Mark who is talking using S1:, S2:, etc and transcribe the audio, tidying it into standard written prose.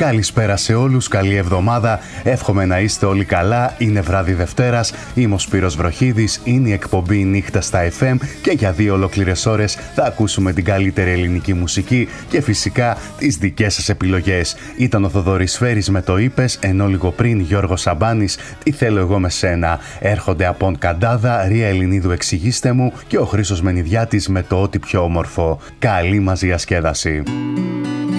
S1: Καλησπέρα σε όλους, καλή εβδομάδα. Εύχομαι να είστε όλοι καλά. Είναι βράδυ Δευτέρας. Είμαι ο Σπύρος Βροχίδης. Είναι η εκπομπή Νύχτα στα FM και για 2 ολόκληρες ώρες θα ακούσουμε την καλύτερη ελληνική μουσική και φυσικά τις δικές σας επιλογές. Ήταν ο Θοδωρής Φέρης με το «Είπες», ενώ λίγο πριν Γιώργος Σαμπάνης «Τι θέλω εγώ με σένα». Έρχονται από Καντάδα, Ρία Ελληνίδου «Εξηγήστε μου» και ο Χρήστος Μενιδιάτης με το «Ό,τι πιο όμορφο». Καλή μας διασκέδαση.